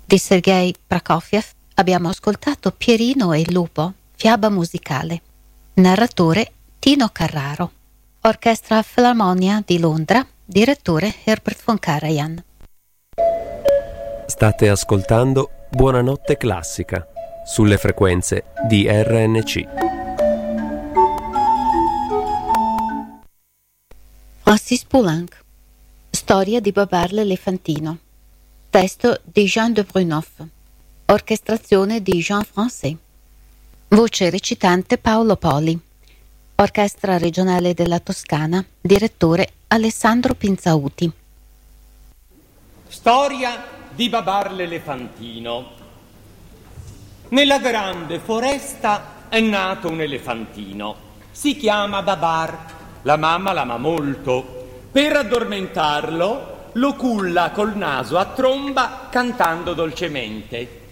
di Sergei Prokofiev abbiamo ascoltato Pierino e il lupo, fiaba musicale. Narratore Tino Carraro. Orchestra Filarmonia di Londra, direttore Herbert von Karajan. State ascoltando Buonanotte Classica sulle frequenze di RNC. Francis Poulenc. Storia di Babar l'elefantino. Testo di Jean de Brunoff. Orchestrazione di Jean Francais. Voce recitante Paolo Poli. Orchestra regionale della Toscana. Direttore Alessandro Pinzauti. Storia di Babar l'elefantino. Nella grande foresta è nato un elefantino. Si chiama Babar. La mamma l'ama molto. Per addormentarlo lo culla col naso a tromba cantando dolcemente.